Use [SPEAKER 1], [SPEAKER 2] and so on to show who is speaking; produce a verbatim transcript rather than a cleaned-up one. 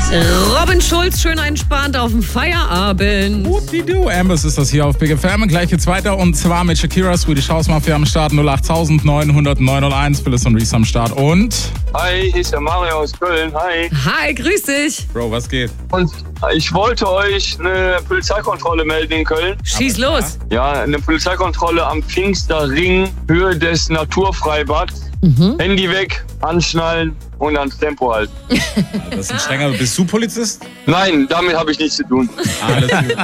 [SPEAKER 1] Robin Schulz, schön entspannt auf dem Feierabend.
[SPEAKER 2] Whoop-de-doo. Ambers ist das hier auf Big F M. Gleich geht's weiter und zwar mit Shakira, Swedish House Mafia am Start. null acht neun null null neun null eins. Phyllis und Reese am Start. Und?
[SPEAKER 3] Hi, hier ist der Mario aus Köln. Hi.
[SPEAKER 1] Hi, grüß dich.
[SPEAKER 2] Bro, was geht?
[SPEAKER 3] Und ich wollte euch eine Polizeikontrolle melden in Köln.
[SPEAKER 1] Schieß los.
[SPEAKER 3] Ja, eine Polizeikontrolle am Pfingsterring, Höhe des Naturfreibads.
[SPEAKER 1] Mhm.
[SPEAKER 3] Handy weg, anschnallen und ans Tempo halten.
[SPEAKER 2] Das ist ein strenger. Bist du Polizist?
[SPEAKER 3] Nein, damit habe ich nichts zu tun.
[SPEAKER 2] Alles gut.